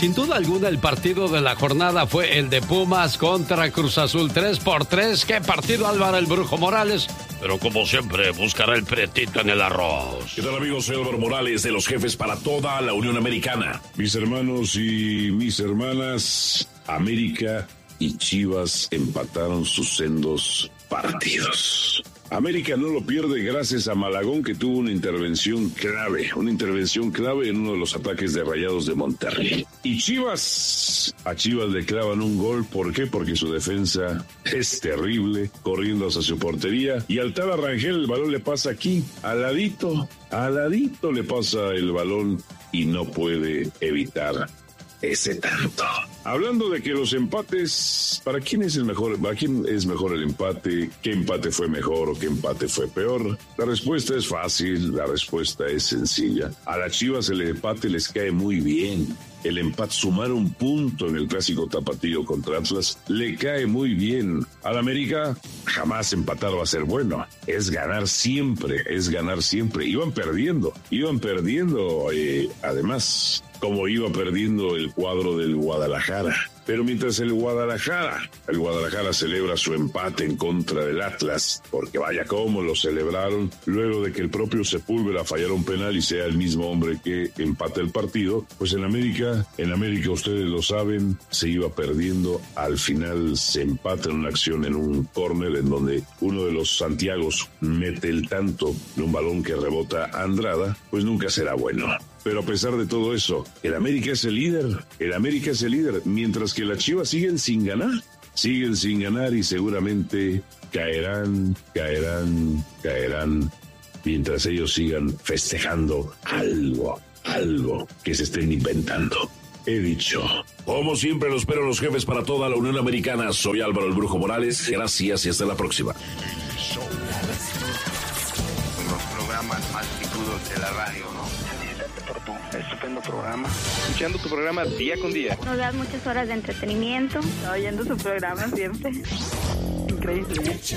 Sin duda alguna, el partido de la jornada fue el de Pumas contra Cruz Azul. 3-3. ¡Qué partido, Álvaro el Brujo Morales! Pero como siempre, buscará el pretito en el arroz. ¿Qué tal, amigos? Soy Álvaro Morales de los Jefes para toda la Unión Americana. Mis hermanos y mis hermanas, América y Chivas empataron sus sendos partidos. América no lo pierde gracias a Malagón, que tuvo una intervención clave en uno de los ataques de Rayados de Monterrey. Y a Chivas le clavan un gol. ¿Por qué? Porque su defensa es terrible, corriendo hacia su portería. Y al Tala Rangel el balón le pasa aquí, al ladito le pasa el balón y no puede evitar ese tanto. Hablando de que los empates, ¿para quién es mejor el empate? ¿Qué empate fue mejor o qué empate fue peor? La respuesta es fácil, la respuesta es sencilla. A las Chivas el empate les cae muy bien. El empate, sumar un punto en el clásico tapatío contra Atlas, le cae muy bien. Al América, jamás empatar va a ser bueno. Es ganar siempre. Iban perdiendo. Además, como iba perdiendo el cuadro del Guadalajara. Pero mientras el Guadalajara celebra su empate en contra del Atlas, porque vaya cómo lo celebraron, luego de que el propio Sepúlveda fallara un penal y sea el mismo hombre que empata el partido, pues en América ustedes lo saben, se iba perdiendo, al final se empata en una acción en un córner en donde uno de los Santiagos mete el tanto de un balón que rebota a Andrada, pues nunca será bueno. Pero a pesar de todo eso, el América es el líder, mientras que las Chivas siguen sin ganar y seguramente caerán, mientras ellos sigan festejando algo que se estén inventando. He dicho. Como siempre, lo espero los Jefes para toda la Unión Americana. Soy Álvaro el Brujo Morales, gracias y hasta la próxima. Los programas más picudos de la radio, ¿no? Por tu estupendo programa. Escuchando tu programa día con día. Nos das muchas horas de entretenimiento. Oyendo su programa siempre. Increíble.